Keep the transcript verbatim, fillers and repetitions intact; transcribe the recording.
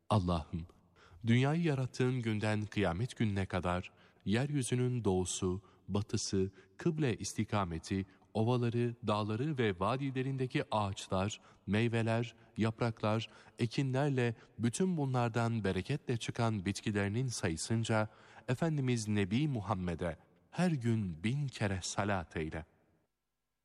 Allah'ım, dünyayı yarattığın günden kıyamet gününe kadar yeryüzünün doğusu, batısı, kıble istikameti, ovaları, dağları ve vadilerindeki ağaçlar, meyveler, yapraklar, ekinlerle bütün bunlardan bereketle çıkan bitkilerinin sayısınca Efendimiz Nebi Muhammed'e her gün bin kere salat eyle.